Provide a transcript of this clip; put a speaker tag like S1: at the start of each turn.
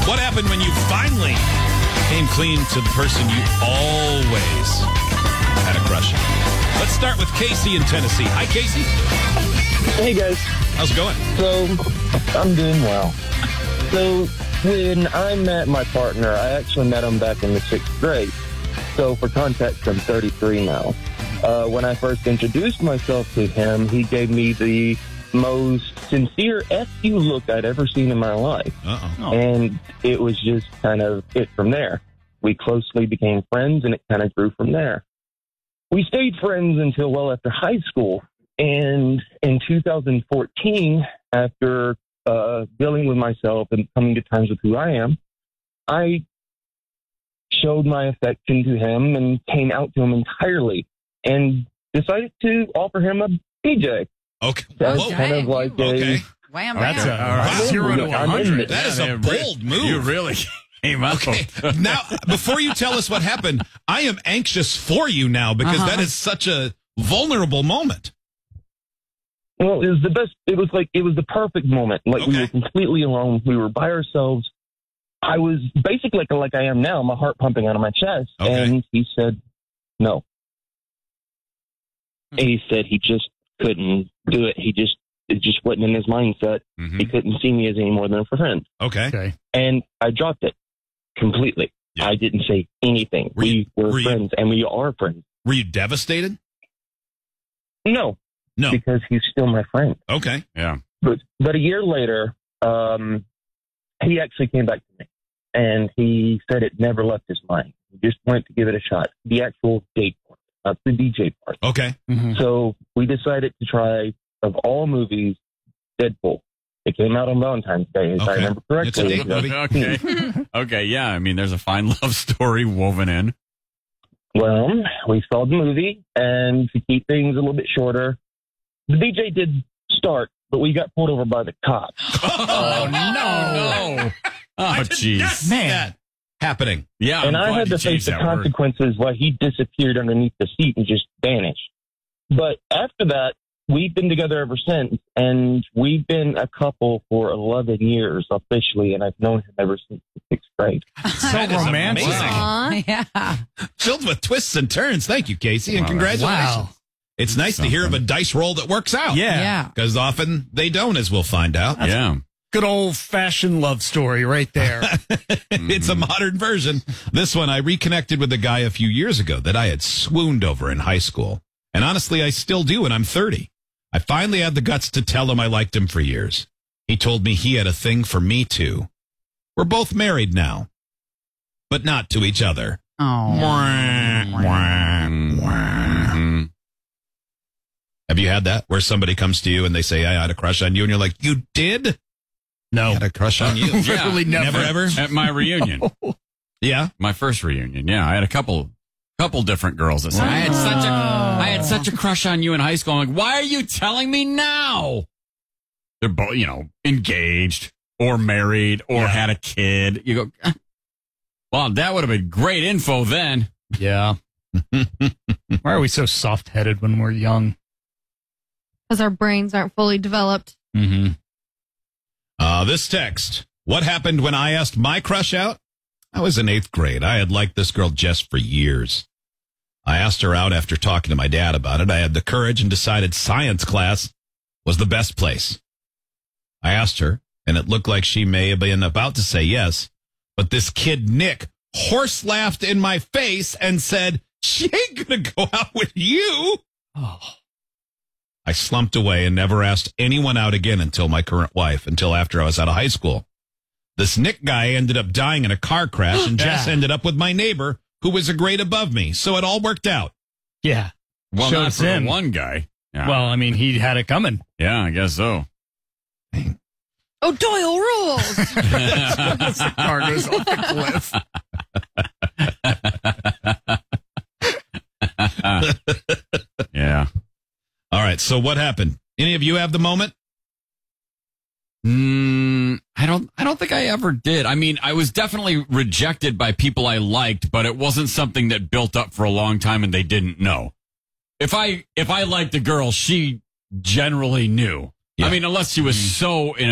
S1: What happened when you finally came clean to the person you always had a crush on? Let's start with Casey in Tennessee. Hi, Casey.
S2: Hey, guys.
S1: How's it going?
S2: So, I'm doing well. So, when I met my partner, I actually met him back in the 6th grade. So, for context, I'm 33 now. When I first introduced myself to him, he gave me the most sincere F-you look I'd ever seen in my life.
S1: Uh-oh.
S2: And it was just kind of it from there. We closely became friends, and it kind of grew from there. We stayed friends until well after high school. And in 2014, after dealing with myself and coming to terms with who I am, I showed my affection to him and came out to him entirely and decided to offer him a BJ.
S1: Okay.
S2: That's
S3: Whoa.
S2: kind of like
S1: Okay.
S3: Wham,
S4: That's
S3: bam.
S4: a 0 to
S2: I'm in
S4: 100.
S2: it.
S1: That is a bold move.
S4: You really came out.
S1: Okay. Now, before you tell us what happened, I am anxious for you now because that is such a vulnerable moment.
S2: Well, it was the best. It was the perfect moment. Like we
S1: Okay.
S2: were completely alone. We were by ourselves. I was basically like I am now, my heart pumping out of my chest.
S1: Okay.
S2: And he said, no. He said he just couldn't do it. It just wasn't in his mindset.
S1: Mm-hmm.
S2: He couldn't see me as any more than a friend.
S1: Okay.
S4: Okay.
S2: And I dropped it completely.
S1: Yeah.
S2: I didn't say anything.
S1: Were you-
S2: We were
S1: were you-
S2: friends, and we are friends.
S1: Were you devastated?
S2: No,
S1: No.
S2: because he's still my friend.
S1: Okay.
S4: Yeah.
S2: But a year later, he actually came back to me, and he said it never left his mind. He just wanted to give it a shot. The actual date part, not the DJ part.
S1: Okay.
S4: Mm-hmm.
S2: So we decided to try, of all movies, Deadpool. It came out on Valentine's Day, if I
S1: Okay.
S2: remember
S1: It's a
S2: correctly.
S1: date movie.
S4: Okay. Okay. Yeah. I mean, there's a fine love story woven in.
S2: Well, we saw the movie, and to keep things a little bit shorter, the DJ did start, but we got pulled over by the cops.
S4: Oh, no. Oh,
S1: I did not
S4: jeez.
S1: see that happening.
S4: Yeah.
S2: And
S4: I'm
S2: I
S4: glad
S2: had
S4: you
S2: to face
S4: changed
S2: the
S4: that word.
S2: consequences while he disappeared underneath the seat and just vanished. But after that, we've been together ever since, and we've been a couple for 11 years officially, and I've known him ever since the 6th grade.
S4: So
S1: That is
S4: romantic.
S1: amazing.
S3: Aw, yeah.
S1: Filled with twists and turns. Thank you, Casey, and
S4: Wow.
S1: congratulations.
S4: Wow.
S1: It's nice to hear of a dice roll that works out.
S4: Yeah.
S3: Yeah.
S1: Because often they don't, as we'll find out.
S4: Yeah.
S5: Good old-fashioned love story right there.
S1: It's a modern version. This one, I reconnected with a guy a few years ago that I had swooned over in high school. And honestly, I still do, and I'm 30. I finally had the guts to tell him I liked him for years. He told me he had a thing for me, too. We're both married now, but not to each other.
S3: Oh.
S4: Mhm.
S1: Have you had that, where somebody comes to you and they say, I had a crush on you, and you're like, you did? I
S5: No.
S1: had a crush on you.
S4: Yeah.
S5: Really never.
S1: Never, ever?
S4: At my reunion,
S1: Yeah.
S4: my first reunion. Yeah. I had a couple different girls that said, I had such a crush on you in high school. I'm like, why are you telling me now? They're both, engaged or married or had a kid. You go, well, that would have been great info then.
S5: Yeah. Why are we so soft-headed when we're young?
S6: Because our brains aren't fully developed.
S4: Mm-hmm.
S1: This text. What happened when I asked my crush out? I was in 8th grade. I had liked this girl Jess for years. I asked her out after talking to my dad about it. I had the courage and decided science class was the best place. I asked her, and it looked like she may have been about to say yes, but this kid, Nick, horse laughed in my face and said, she ain't gonna go out with you.
S5: Oh.
S1: I slumped away and never asked anyone out again until my current wife, until after I was out of high school. This Nick guy ended up dying in a car crash, and Jess ended up with my neighbor, who was a grade above me. So it all worked out.
S5: Yeah.
S4: Well,
S5: Showed
S4: not
S5: us
S4: for
S5: in.
S4: one guy. Yeah.
S5: Well, I mean, he had it coming.
S4: Yeah, I guess so.
S6: Oh, Doyle rules.
S5: The car goes off the cliff.
S4: Yeah.
S1: All right. So what happened? Any of you have the moment?
S4: I don't think I ever did. I mean, I was definitely rejected by people I liked, but it wasn't something that built up for a long time and they didn't know. If I liked a girl, she generally knew.
S1: Yeah.
S4: I mean, unless she was so in